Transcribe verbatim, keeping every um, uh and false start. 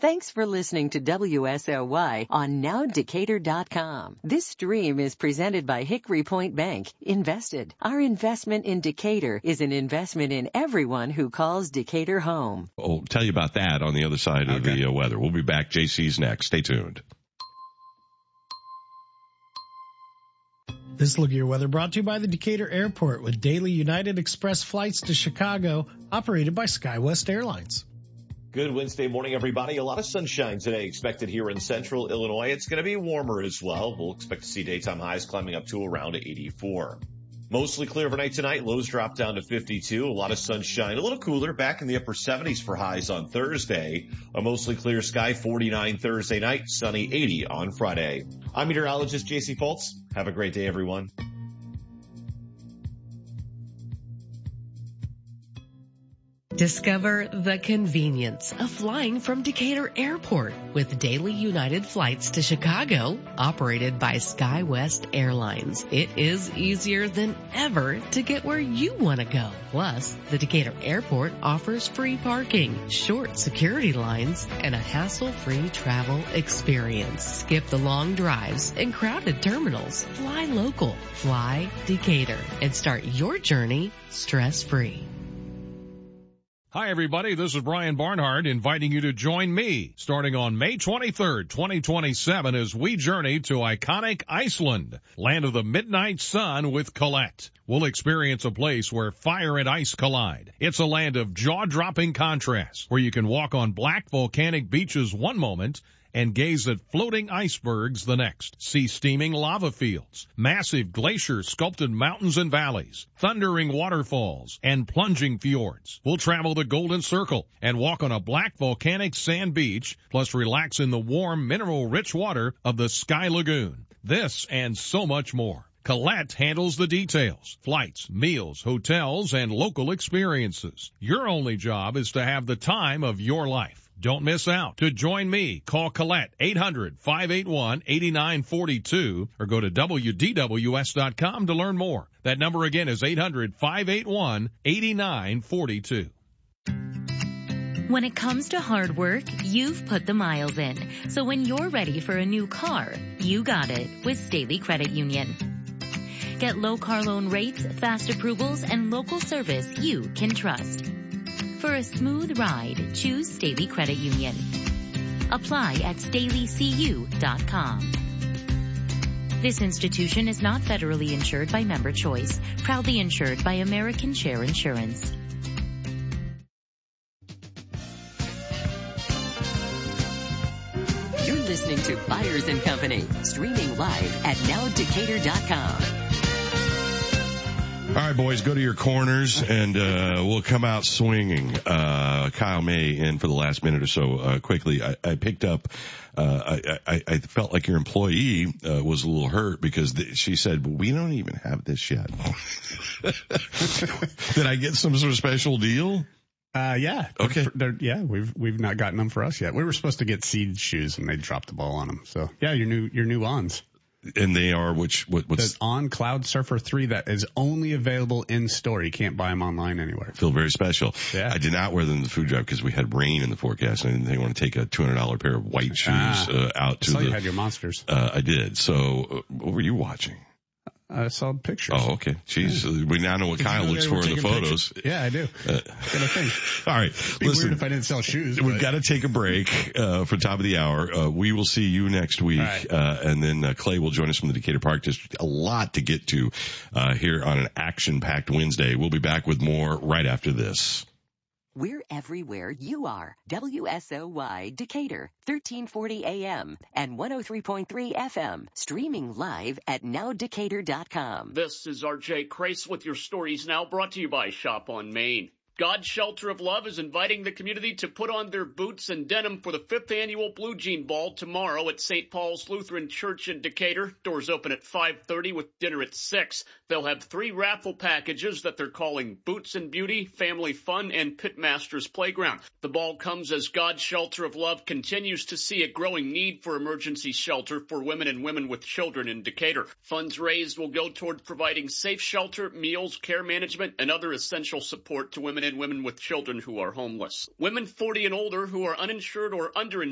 Thanks for listening to W S O Y on now decatur dot com. This stream is presented by Hickory Point Bank. Invested. Our investment in Decatur is an investment in everyone who calls Decatur home. I'll tell you about that on the other side of Okay. the uh, weather. We'll be back. J C's next. Stay tuned. This look at your weather brought to you by the Decatur Airport with daily United Express flights to Chicago operated by SkyWest Airlines. Good Wednesday morning, everybody. A lot of sunshine today expected here in central Illinois. It's going to be warmer as well. We'll expect to see daytime highs climbing up to around eighty-four. Mostly clear overnight tonight. Lows drop down to fifty-two. A lot of sunshine. A little cooler. Back in the upper seventies for highs on Thursday. A mostly clear sky. forty-nine Thursday night. Sunny eighty on Friday. I'm meteorologist J C Fultz. Have a great day, everyone. Discover the convenience of flying from Decatur Airport with daily United flights to Chicago operated by SkyWest Airlines. It is easier than ever to get where you want to go. Plus, the Decatur Airport offers free parking, short security lines, and a hassle-free travel experience. Skip the long drives and crowded terminals. Fly local. Fly Decatur and start your journey stress-free. Hi, everybody. This is Brian Barnhart inviting you to join me starting on May twenty-third, twenty twenty-seven as we journey to iconic Iceland, land of the midnight sun with Colette. We'll experience a place where fire and ice collide. It's a land of jaw-dropping contrasts where you can walk on black volcanic beaches one moment and gaze at floating icebergs the next. See steaming lava fields, massive glacier-sculpted mountains and valleys, thundering waterfalls, and plunging fjords. We'll travel the Golden Circle and walk on a black volcanic sand beach, plus relax in the warm, mineral-rich water of the Sky Lagoon. This and so much more. Colette handles the details, flights, meals, hotels, and local experiences. Your only job is to have the time of your life. Don't miss out. To join me, call Colette eight hundred, five eight one, eight nine four two or go to W D W S dot com to learn more. That number again is eight hundred, five eight one, eight nine four two. When it comes to hard work, you've put the miles in. So when you're ready for a new car, you got it with Staley Credit Union. Get low car loan rates, fast approvals, and local service you can trust. For a smooth ride, choose Staley Credit Union. Apply at staley c u dot com. This institution is not federally insured by Member Choice, proudly insured by American Share Insurance. You're listening to Byers and Company, streaming live at now decatur dot com. All right, boys, go to your corners, and uh we'll come out swinging. Uh Kyle May in for the last minute or so. Uh Quickly, I, I picked up, uh I, I, I felt like your employee uh, was a little hurt because the, she said, well, we don't even have this yet. Did I get some sort of special deal? Uh, yeah. Okay. They're, they're, yeah, we've, we've not gotten them for us yet. We were supposed to get seed shoes and they dropped the ball on them. So yeah, your new, your new Ons. And they are which, what, what's the On Cloud Surfer three that is only available in store. You can't buy them online anywhere. Feel very special. Yeah. I did not wear them to the food drive because we had rain in the forecast and I didn't think I want to take a two hundred dollars pair of white shoes, ah, uh, out to I saw the, you had your monsters. Uh, I did. So uh, what were you watching? I saw pictures. Oh, okay. Jeez. Yeah. We now know what Kyle looks for in the photos. Pictures. Yeah, I do. Uh, Got a thing. All right. It'd be Listen, weird if I didn't sell shoes. We've but. got to take a break, uh, for top of the hour. Uh, we will see you next week. Right. Uh, and then, uh, Clay will join us from the Decatur Park District. A lot to get to, uh, here on an action-packed Wednesday. We'll be back with more right after this. We're everywhere you are. W S O Y Decatur, thirteen forty A M and one oh three point three F M. Streaming live at now decatur dot com. This is R J Crace with your stories now, brought to you by Shop on Main. God's Shelter of Love is inviting the community to put on their boots and denim for the fifth annual Blue Jean Ball tomorrow at Saint Paul's Lutheran Church in Decatur. Doors open at five thirty with dinner at six. They'll have three raffle packages that they're calling Boots and Beauty, Family Fun, and Pitmasters Playground. The ball comes as God's Shelter of Love continues to see a growing need for emergency shelter for women and women with children in Decatur. Funds raised will go toward providing safe shelter, meals, care management, and other essential support to women and women with children who are homeless. Women forty and older who are uninsured or underinsured